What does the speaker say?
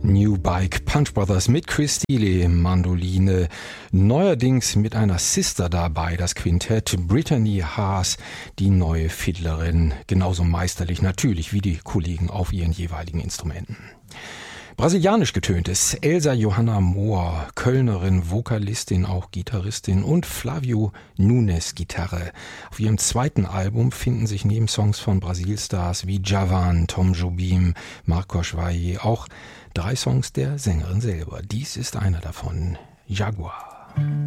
New Bike Punch Brothers mit Chris Steele, Mandoline, neuerdings mit einer Sister dabei, das Quintett Brittany Haas, die neue Fiddlerin, genauso meisterlich natürlich wie die Kollegen auf ihren jeweiligen Instrumenten. Brasilianisch getöntes Elsa Johanna Mohr, Kölnerin, Vokalistin, auch Gitarristin und Flavio Nunes Gitarre. Auf ihrem zweiten Album finden sich neben Songs von Brasilstars wie Djavan, Tom Jobim, Marcos Valle auch 3 Songs der Sängerin selber. Dies ist einer davon, Jaguar.